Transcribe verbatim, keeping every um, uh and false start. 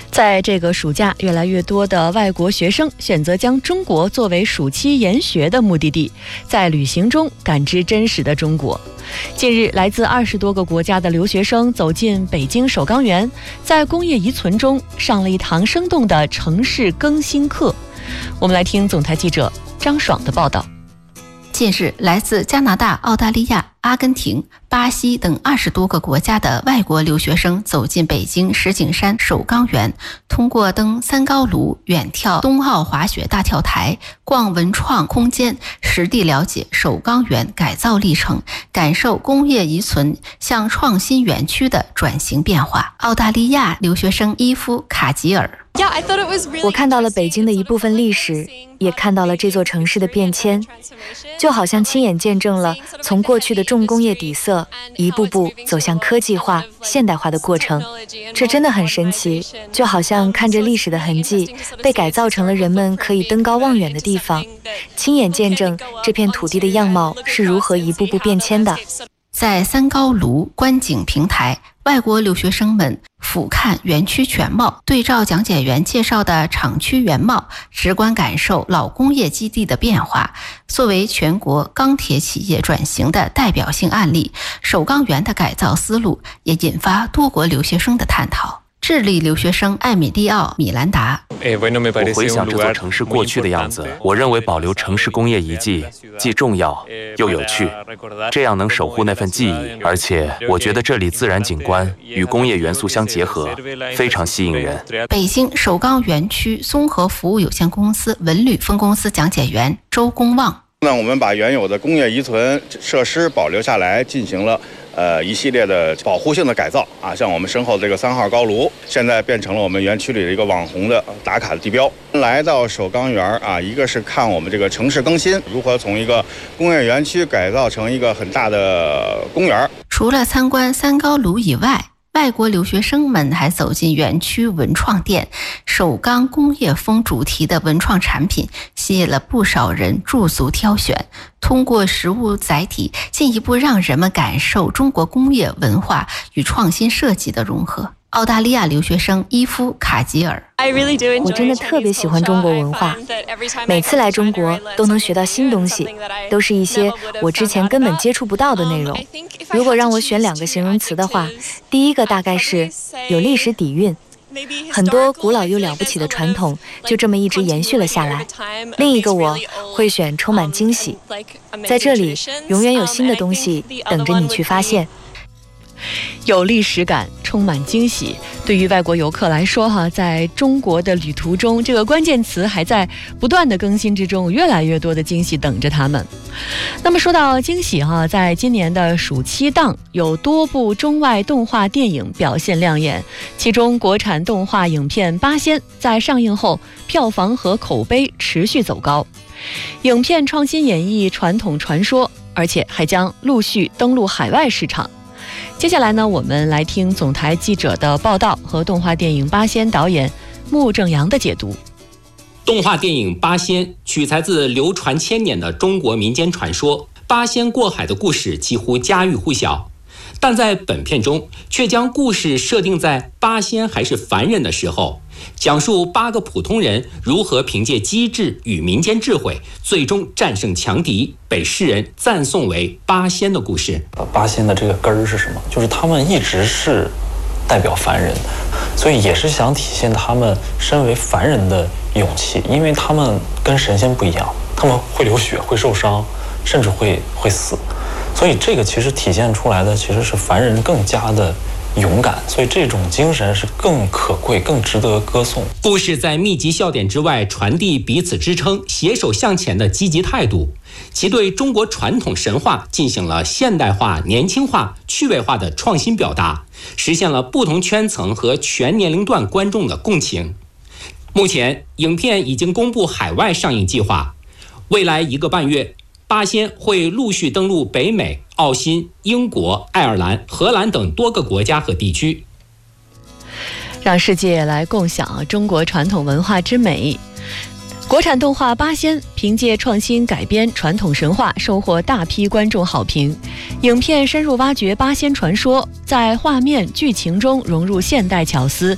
在这个暑假，越来越多的外国学生选择将中国作为暑期研学的目的地，在旅行中感知真实的中国。近日，来自二十多个国家的留学生走进北京首钢园，在工业遗存中上了一堂生动的城市更新课。我们来听总台记者张爽的报道。 近日，来自加拿大、澳大利亚、阿根廷、巴西等二十多个国家的外国留学生走进北京石景山首钢园，通过登三高炉、远眺冬奥滑雪大跳台、逛文创空间，实地了解首钢园改造历程，感受工业遗存向创新园区的转型变化。澳大利亚留学生伊夫卡吉尔， 我看到了北京的一部分历史，也看到了这座城市的变迁，就好像亲眼见证了从过去的重工业底色一步步走向科技化、现代化的过程。这真的很神奇，就好像看着历史的痕迹被改造成了人们可以登高望远的地方，亲眼见证这片土地的样貌是如何一步步变迁的。 在三高炉观景平台，外国留学生们俯瞰园区全貌，对照讲解员介绍的厂区原貌，直观感受老工业基地的变化。作为全国钢铁企业转型的代表性案例，首钢园的改造思路也引发多国留学生的探讨。智利留学生艾米利奥·米兰达， 我回想这座城市过去的样子，我认为保留城市工业遗迹既重要又有趣，这样能守护那份记忆，而且我觉得这里自然景观与工业元素相结合，非常吸引人。 北京首钢园区综合服务有限公司文旅分公司讲解员周公望， 那我们把原有的工业遗存设施保留下来，进行了呃一系列的保护性的改造啊，像我们身后这个三号高炉，现在变成了我们园区里的一个网红的打卡的地标。来到首钢园啊，一个是看我们这个城市更新，如何从一个工业园区改造成一个很大的公园。 除了参观三高炉以外，外国留学生们还走进园区文创店，首钢工业风主题的文创产品吸引了不少人驻足挑选，通过实物载体进一步让人们感受中国工业文化与创新设计的融合。澳大利亚留学生伊夫卡吉尔， 我真的特别喜欢中国文化，每次来中国都能学到新东西，都是一些我之前根本接触不到的内容。如果让我选两个形容词的话，第一个大概是有历史底蕴，很多古老又了不起的传统就这么一直延续了下来。另一个我会选充满惊喜，在这里永远有新的东西等着你去发现。 有历史感，充满惊喜。对于外国游客来说哈，在中国的旅途中，这个关键词还在不断的更新之中，越来越多的惊喜等着他们。那么说到惊喜哈，在今年的暑期档有多部中外动画电影表现亮眼，其中国产动画影片《八仙》在上映后票房和口碑持续走高，影片创新演绎传统传说，而且还将陆续登陆海外市场。接下来呢，我们来听总台记者的报道和动画电影《八仙》导演穆正阳的解读。 动画电影《八仙》取材自流传千年的中国民间传说，八仙过海的故事几乎家喻户晓，但在本片中却将故事设定在八仙还是凡人的时候，讲述八个普通人如何凭借机智与民间智慧，最终战胜强敌，被世人赞颂为八仙的故事。 八仙的这个根儿是什么？就是他们一直是代表凡人，所以也是想体现他们身为凡人的勇气，因为他们跟神仙不一样，他们会流血，会受伤，甚至会会死，所以这个其实体现出来的其实是凡人更加的勇敢，所以这种精神是更可贵、更值得歌颂。 故事在密集笑点之外，传递彼此支撑、携手向前的积极态度，其对中国传统神话进行了现代化、年轻化、趣味化的创新表达，实现了不同圈层和全年龄段观众的共情。目前，影片已经公布海外上映计划，未来一个半月，八仙会陆续登陆北美、澳新、英国、爱尔兰、荷兰等多个国家和地区， 让世界来共享中国传统文化之美。国产动画《八仙》凭借创新改编传统神话，收获大批观众好评。影片深入挖掘八仙传说，在画面、剧情中融入现代巧思，